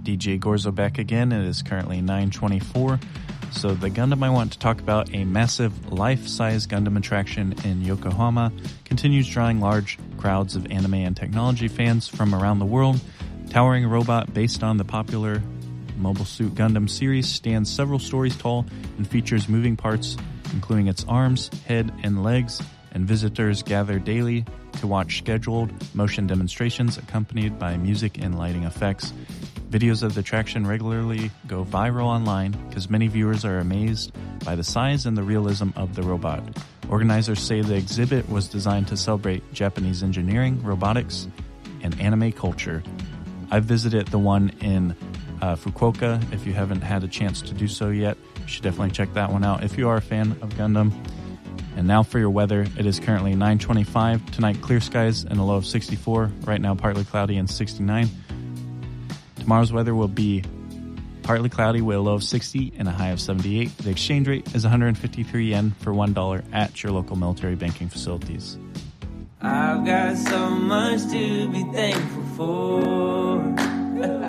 DJ Gorzo back again. It is currently 9:24. So the Gundam I want to talk about, a massive life-size Gundam attraction in Yokohama, continues drawing large crowds of anime and technology fans from around the world. Towering robot based on the popular Mobile Suit Gundam series stands several stories tall and features moving parts, including its arms, head, and legs, and visitors gather daily to watch scheduled motion demonstrations accompanied by music and lighting effects. Videos of the attraction regularly go viral online because many viewers are amazed by the size and the realism of the robot. Organizers say the exhibit was designed to celebrate Japanese engineering, robotics, and anime culture. I've visited the one in Fukuoka. If you haven't had a chance to do so yet, you should definitely check that one out if you are a fan of Gundam. And now for your weather. It is currently 9:25. Tonight, clear skies and a low of 64. Right now, partly cloudy and 69. Tomorrow's weather will be partly cloudy with a low of 60 and a high of 78. The exchange rate is 153 yen for $1 at your local military banking facilities. I've got so much to be thankful for.